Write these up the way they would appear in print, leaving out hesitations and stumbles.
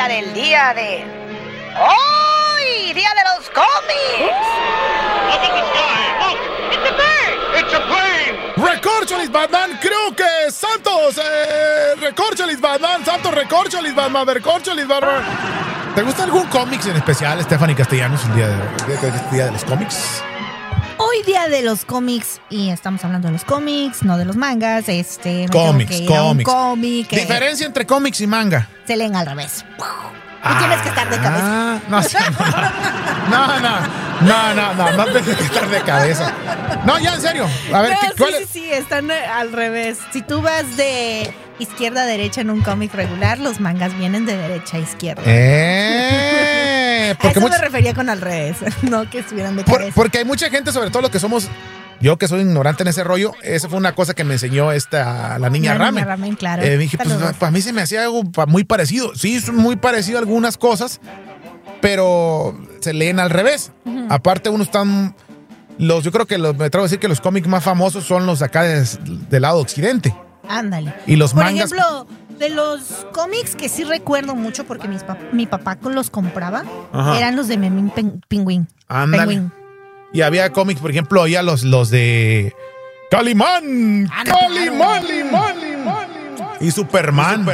anunciar el día de... ¡Hoy! ¡Día de los cómics! Up in the sky! Look! It's a bird! It's a plane! ¡Recorcholis, Batman! Creo que Santos, Recorcholis, Batman, Santos, Recorcholis, Batman, Recorcholis, Batman. ¿Te gusta algún cómics en especial, Stephanie Castellanos, el día de los cómics? Hoy día de los cómics, y estamos hablando de los cómics, no de los mangas. Cómics. Cómic. Diferencia entre cómics y manga. Se leen al revés. Y tienes que estar de cabeza. No tienes que estar de cabeza. No, ya, en serio. A ver, ¿cuál es? Sí, están al revés. Si tú vas de izquierda a derecha en un cómic regular, los mangas vienen de derecha a izquierda. Porque a eso me refería con al revés, no que estuvieran de cabeza. Porque hay mucha gente, sobre todo los que somos... Yo que soy ignorante en ese rollo, esa fue una cosa que me enseñó la niña Ramen. Niña Ramen, claro. Dije, pues para mí se me hacía algo muy parecido. Sí, es muy parecido a algunas cosas, pero se leen al revés. Uh-huh. Aparte, uno están... yo creo que me atrevo a decir que los cómics más famosos son los de acá del lado occidente. Ándale. Y los Por mangas... ejemplo, de los cómics que sí recuerdo mucho porque mi papá los compraba, ajá, eran los de Memín Pingüín. Ándale. Y había cómics, por ejemplo, había los de Calimán. Calimán. Y Superman.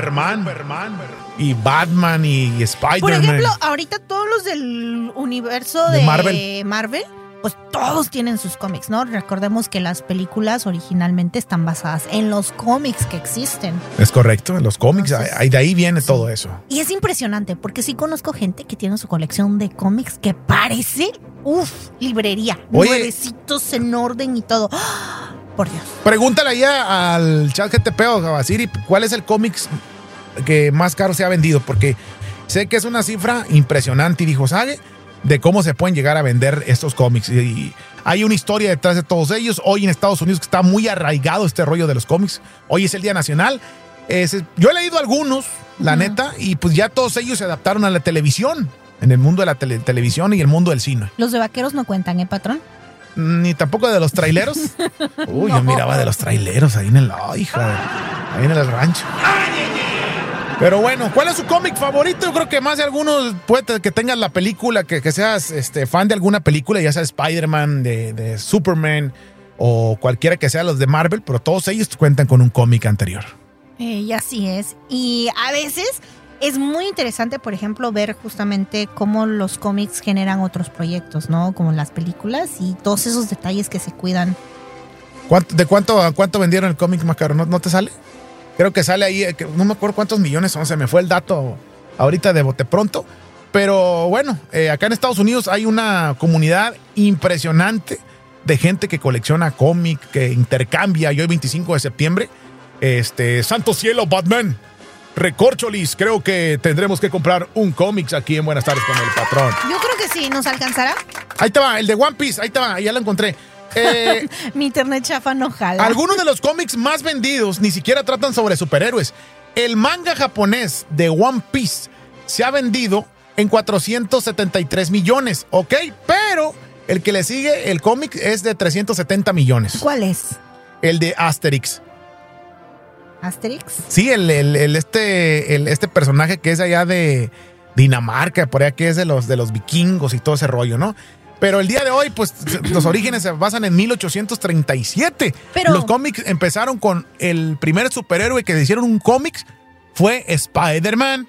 Y Batman y Spider-Man. Por ejemplo, ahorita todos los del universo de Marvel, pues todos tienen sus cómics, ¿no? Recordemos que las películas originalmente están basadas en los cómics que existen. Es correcto, en los cómics. Entonces, de ahí viene todo eso. Y es impresionante, porque sí conozco gente que tiene su colección de cómics que parece, librería. Nuevecitos en orden y todo. ¡Oh! Por Dios. Pregúntale ahí al chat GTP o a Siri, ¿cuál es el cómics que más caro se ha vendido? Porque sé que es una cifra impresionante y dijo, ¿sabe? De cómo se pueden llegar a vender estos cómics. Y hay una historia detrás de todos ellos. Hoy en Estados Unidos que está muy arraigado este rollo de los cómics. Hoy es el Día Nacional. Yo he leído algunos, la neta, y pues ya todos ellos se adaptaron a la televisión, en el mundo de la televisión y el mundo del cine. Los de vaqueros no cuentan, patrón? Ni tampoco de los traileros. Uy, no. Yo miraba de los traileros ahí en el rancho. Pero bueno, ¿cuál es su cómic favorito? Yo creo que más de algunos puede que tengas la película, que seas fan de alguna película, ya sea Spider-Man, de Superman o cualquiera que sea los de Marvel, pero todos ellos cuentan con un cómic anterior. Y así es. Y a veces es muy interesante, por ejemplo, ver justamente cómo los cómics generan otros proyectos, ¿no? Como las películas y todos esos detalles que se cuidan. ¿De cuánto vendieron el cómic más caro? ¿No te sale? Creo que sale ahí, no me acuerdo cuántos millones son, se me fue el dato ahorita de bote pronto. Pero bueno, acá en Estados Unidos hay una comunidad impresionante de gente que colecciona cómic, que intercambia. Y hoy 25 de septiembre, Santo Cielo, Batman, Recorcholis, creo que tendremos que comprar un cómics aquí en Buenas Tardes con el Patrón. Yo creo que sí, ¿nos alcanzará? Ahí te va, el de One Piece, ahí te va, ya lo encontré. Mi internet chafa no jala. Algunos de los cómics más vendidos ni siquiera tratan sobre superhéroes. El manga japonés de One Piece se ha vendido en 473 millones, ¿ok? Pero el que le sigue, el cómic, es de 370 millones. ¿Cuál es? El de Asterix. ¿Asterix? Sí, este personaje que es allá de Dinamarca, por allá que es de los vikingos y todo ese rollo, ¿no? Pero el día de hoy, pues, los orígenes se basan en 1837. Pero los cómics empezaron con el primer superhéroe que hicieron un cómic fue Spider-Man.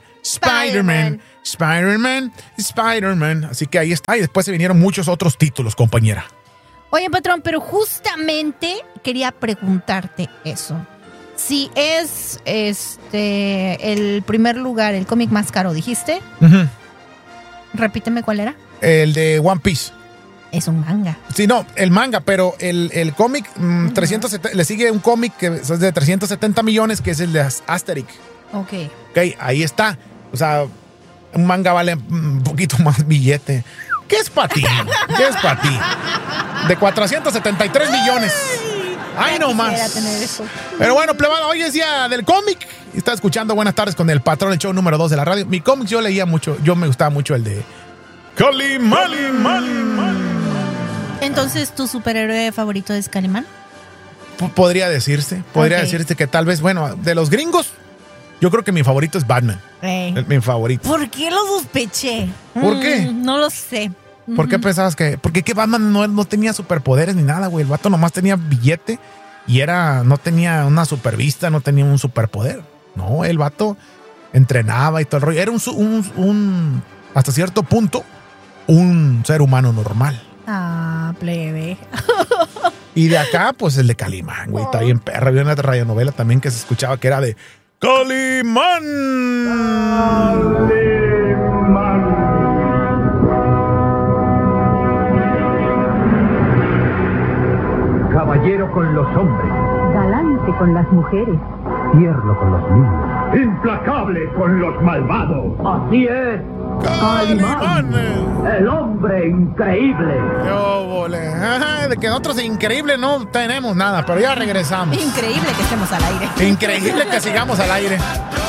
Así que ahí está. Y después se vinieron muchos otros títulos, compañera. Oye, patrón, pero justamente quería preguntarte eso. Si es el primer lugar, el cómic más caro, ¿dijiste? Uh-huh. Repíteme cuál era. El de One Piece. Es un manga. Sí, no, el manga, pero el cómic, 370, le sigue un cómic que es de 370 millones, que es el de Asterix. Ok, ahí está. O sea, un manga vale un poquito más billete. ¿Qué es para ti? De 473 millones. Ay, no más. Pero bueno, plebada, hoy es día del cómic. Está escuchando Buenas Tardes con el Patrón, el show número 2 de la radio. Mi cómic yo leía mucho, me gustaba mucho el de Calimán. Entonces, ¿tu superhéroe favorito es Calimán? Podría decirse que tal vez, bueno, de los gringos, Yo creo que mi favorito es Batman. Mi favorito. ¿Por qué lo sospeché? ¿Por qué? No lo sé. ¿Por qué pensabas que...? Porque que Batman no tenía superpoderes ni nada, güey. El vato nomás tenía billete y no tenía una supervista, no tenía un superpoder. No, el vato entrenaba y todo el rollo. Era hasta cierto punto, un ser humano normal. Ah, plebe. Y de acá, pues el de Calimán, güey. Está bien perra. Había una radionovela también que se escuchaba que era de Calimán. Caballero con los hombres, Galante con las mujeres. tierno con los niños. Implacable con los malvados. Así es, Calimán. el hombre increíble. Yo volé. Ajá, de que nosotros increíble no tenemos nada, pero ya regresamos. Increíble que estemos al aire. Increíble que sigamos al aire.